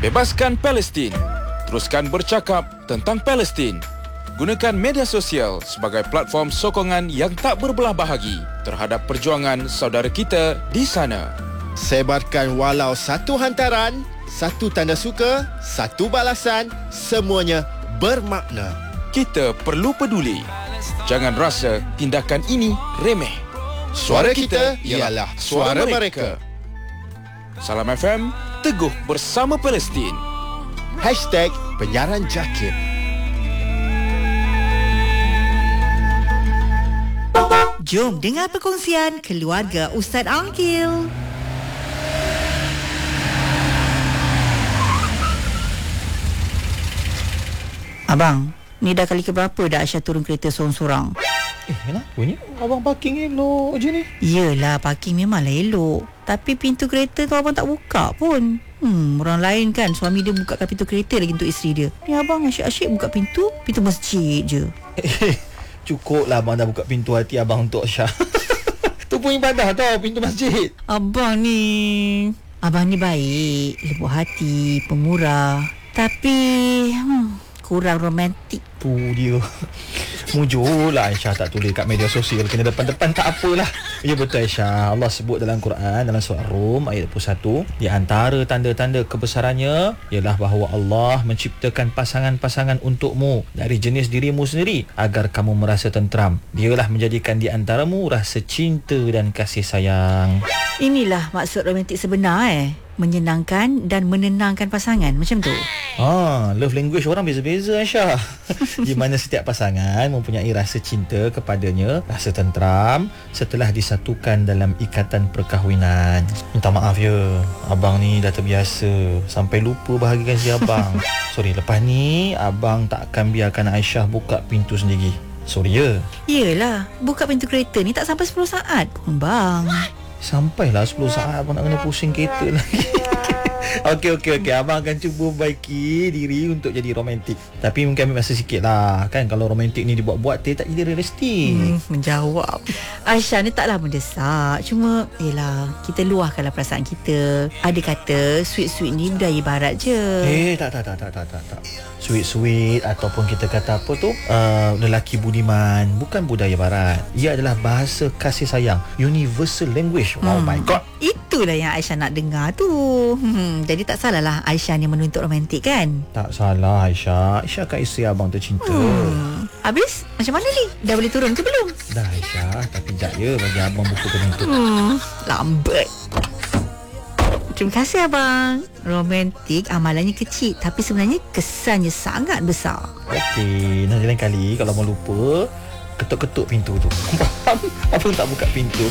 Bebaskan Palestin. Teruskan bercakap tentang Palestin. Gunakan media sosial sebagai platform sokongan yang tak berbelah bahagi terhadap perjuangan saudara kita di sana. Sebarkan walau satu hantaran, satu tanda suka, satu balasan, semuanya bermakna. Kita perlu peduli. Jangan rasa tindakan ini remeh. Suara kita ialah suara mereka. Salam FM, teguh bersama Palestin. #Penyiaran Jakit. Jom dengar perkongsian keluarga Ustaz Angkil. Abang, ni dah kali keberapa dah Aisyah turun kereta seorang-seorang? Kenapa ni? Abang parking elok je ni. Yelah, parking memanglah elok. Tapi pintu kereta tu abang tak buka pun. Orang lain kan suami dia bukakan pintu kereta lagi untuk isteri dia. Ni abang asyik-asyik buka pintu masjid je. Cukup lah abang dah buka pintu hati abang untuk Aisyah. Tu pun ibadah tau, pintu masjid. Abang ni baik, lembut hati, pemurah. Tapi kurang romantik. Tu dia. Mujur lah Aisyah tak tulis kat media sosial. Kena depan-depan tak apalah. Ya betul Aisyah. Allah sebut dalam Quran, dalam surah Rum ayat 21, di antara tanda-tanda kebesarannya ialah bahawa Allah menciptakan pasangan-pasangan untukmu dari jenis dirimu sendiri agar kamu merasa tenteram. Dialah menjadikan di antaramu rasa cinta dan kasih sayang. Inilah maksud romantik sebenar menyenangkan dan menenangkan pasangan. Macam tu. Love language orang beza-beza Aisyah. Di mana setiap pasangan mempunyai rasa cinta kepadanya, rasa tenteram setelah disatukan dalam ikatan perkahwinan. Minta maaf ya, abang ni dah terbiasa sampai lupa bahagikan si abang. Sorry, lepas ni abang tak akan biarkan Aisyah buka pintu sendiri. Sorry ya. Yelah, buka pintu kereta ni tak sampai 10 saat pun bang. Sampailah 10 saat abang nak kena pusing kereta lagi. Okey. Abang akan cuba baiki diri untuk jadi romantik. Tapi mungkin ambil masa sikit lah. Kan kalau romantik ni dibuat-buat, dia tak jadi realistik. Menjawab. Aisyah ni taklah mendesak. Cuma, yelah, kita luahkanlah perasaan kita. Ada kata, sweet-sweet ni budaya barat je. Tak. Sweet-sweet ataupun kita kata apa tu, lelaki budiman, bukan budaya barat. Ia adalah bahasa kasih sayang, universal language. Oh my god. Itulah yang Aisyah nak dengar tu. Jadi tak salah lah Aisyah ni menuntut romantik kan? Tak salah Aisyah. Aisyah kat isteri abang tercinta. Habis macam mana ni? Dah boleh turun ke belum? Dah Aisyah. Tapi sekejap ya bagi abang buka penutup. Lambat. Terima kasih abang. Romantik amalannya kecil, tapi sebenarnya kesannya sangat besar. Okey, nanti lain kali kalau mau lupa, ketuk-ketuk pintu tu. Faham? Abang tak buka pintu.